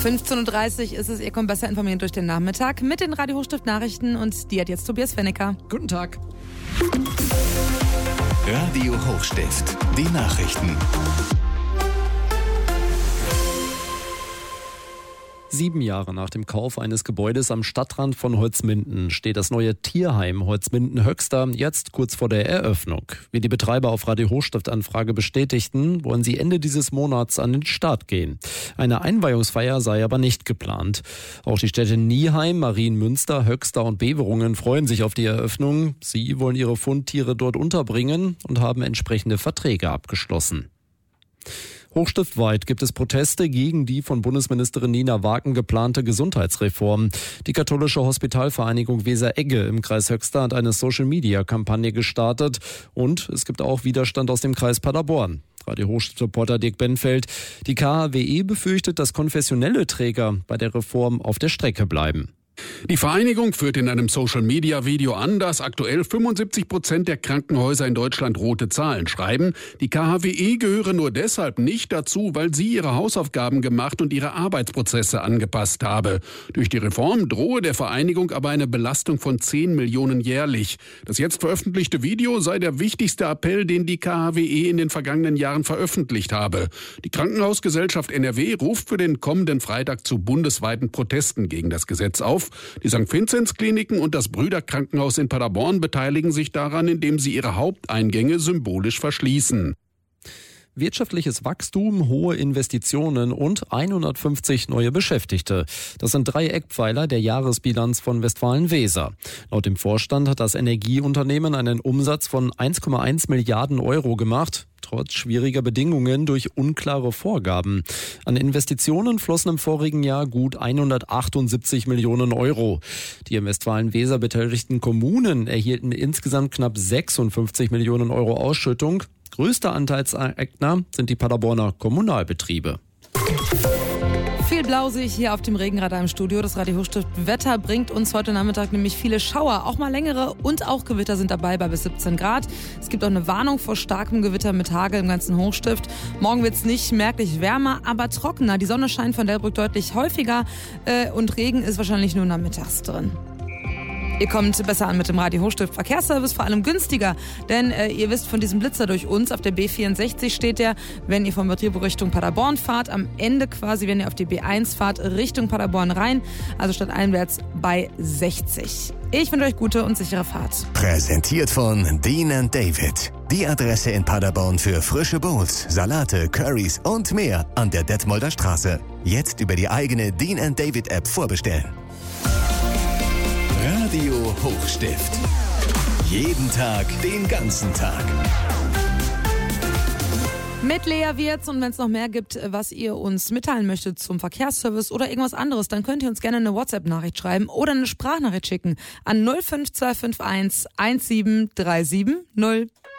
15.30 Uhr ist es, ihr kommt besser informiert durch den Nachmittag mit den Radio Hochstift Nachrichten und die hat jetzt Tobias Fennecker. Guten Tag. Radio Hochstift, die Nachrichten. 7 Jahre nach dem Kauf eines Gebäudes am Stadtrand von Holzminden steht das neue Tierheim Holzminden-Höxter jetzt kurz vor der Eröffnung. Wie die Betreiber auf Radio Hochstift-Anfrage bestätigten, wollen sie Ende dieses Monats an den Start gehen. Eine Einweihungsfeier sei aber nicht geplant. Auch die Städte Nieheim, Marienmünster, Höxter und Beverungen freuen sich auf die Eröffnung. Sie wollen ihre Fundtiere dort unterbringen und haben entsprechende Verträge abgeschlossen. Hochstiftweit gibt es Proteste gegen die von Bundesministerin Nina Wagen geplante Gesundheitsreform. Die katholische Hospitalvereinigung Weser-Egge im Kreis Höxter hat eine Social-Media-Kampagne gestartet und es gibt auch Widerstand aus dem Kreis Paderborn. Radio Hochstift-Reporter Dirk Benfeld. Die KHWE befürchtet, dass konfessionelle Träger bei der Reform auf der Strecke bleiben. Die Vereinigung führt in einem Social-Media-Video an, dass aktuell 75% der Krankenhäuser in Deutschland rote Zahlen schreiben. Die KHWE gehöre nur deshalb nicht dazu, weil sie ihre Hausaufgaben gemacht und ihre Arbeitsprozesse angepasst habe. Durch die Reform drohe der Vereinigung aber eine Belastung von 10 Millionen jährlich. Das jetzt veröffentlichte Video sei der wichtigste Appell, den die KHWE in den vergangenen Jahren veröffentlicht habe. Die Krankenhausgesellschaft NRW ruft für den kommenden Freitag zu bundesweiten Protesten gegen das Gesetz auf. Die St. Vinzenz-Kliniken und das Brüderkrankenhaus in Paderborn beteiligen sich daran, indem sie ihre Haupteingänge symbolisch verschließen. Wirtschaftliches Wachstum, hohe Investitionen und 150 neue Beschäftigte. Das sind 3 Eckpfeiler der Jahresbilanz von Westfalen-Weser. Laut dem Vorstand hat das Energieunternehmen einen Umsatz von 1,1 Milliarden Euro gemacht, trotz schwieriger Bedingungen durch unklare Vorgaben. An Investitionen flossen im vorigen Jahr gut 178 Millionen Euro. Die im Westfalen-Weser beteiligten Kommunen erhielten insgesamt knapp 56 Millionen Euro Ausschüttung. Größter Anteilseigner sind die Paderborner Kommunalbetriebe. Viel Blausig hier auf dem Regenradar im Studio. Das Radio Hochstift Wetter bringt uns heute Nachmittag nämlich viele Schauer. Auch mal längere und auch Gewitter sind dabei bei bis 17 Grad. Es gibt auch eine Warnung vor starkem Gewitter mit Hagel im ganzen Hochstift. Morgen wird es nicht merklich wärmer, aber trockener. Die Sonne scheint von Delbrück deutlich häufiger und Regen ist wahrscheinlich nur nachmittags drin. Ihr kommt besser an mit dem Radio Hochstift Verkehrsservice, vor allem günstiger, denn ihr wisst von diesem Blitzer durch uns, auf der B64 steht der, wenn ihr vom Betrieb Richtung Paderborn fahrt, am Ende quasi, wenn ihr auf die B1 fahrt, Richtung Paderborn rein, also stadteinwärts bei 60. Ich wünsche euch gute und sichere Fahrt. Präsentiert von Dean & David. Die Adresse in Paderborn für frische Bowls, Salate, Currys und mehr an der Detmolder Straße. Jetzt über die eigene Dean & David App vorbestellen. Radio Hochstift. Jeden Tag, den ganzen Tag. Mit Lea Wirz, und wenn es noch mehr gibt, was ihr uns mitteilen möchtet zum Verkehrsservice oder irgendwas anderes, dann könnt ihr uns gerne eine WhatsApp-Nachricht schreiben oder eine Sprachnachricht schicken an 05251 1737 0.